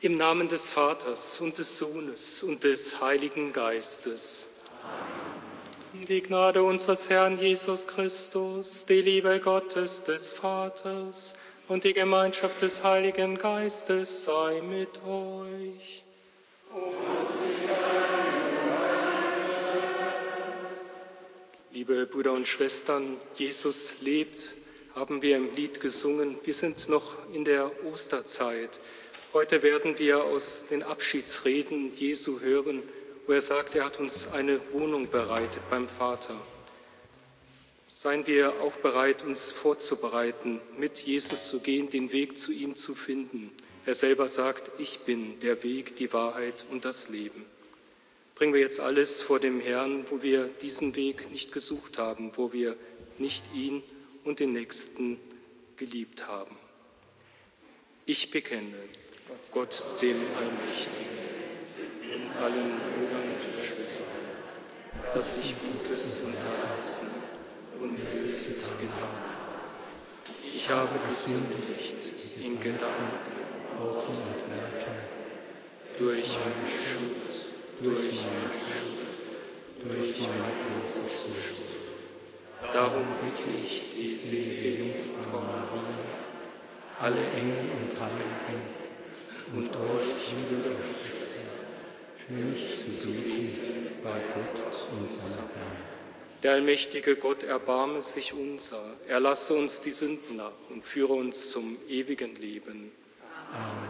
Im Namen des Vaters und des Sohnes und des Heiligen Geistes. Amen. Die Gnade unseres Herrn Jesus Christus, die Liebe Gottes des Vaters und die Gemeinschaft des Heiligen Geistes sei mit euch. Liebe Brüder und Schwestern, Jesus lebt, haben wir im Lied gesungen. Wir sind noch in der Osterzeit. Heute werden wir aus den Abschiedsreden Jesu hören, wo er sagt, er hat uns eine Wohnung bereitet beim Vater. Seien wir auch bereit, uns vorzubereiten, mit Jesus zu gehen, den Weg zu ihm zu finden. Er selber sagt, ich bin der Weg, die Wahrheit und das Leben. Bringen wir jetzt alles vor dem Herrn, wo wir diesen Weg nicht gesucht haben, wo wir nicht ihn und den Nächsten geliebt haben. Ich bekenne Gott, dem Allmächtigen, und allen Brüdern und Schwestern, dass ich Gutes unterlassen und Böses getan habe. Ich habe gesündigt in Gedanken, Worten und Werken, durch meine Schuld, durch meine große Schuld. Darum bitte ich die selige Jungfrau Maria, alle Engel und Heiligen und euch, Brüder und Schwestern, für mich zu beten bei Gott, unserem Herrn. Der allmächtige Gott erbarme sich unser, er lasse uns die Sünden nach und führe uns zum ewigen Leben. Amen.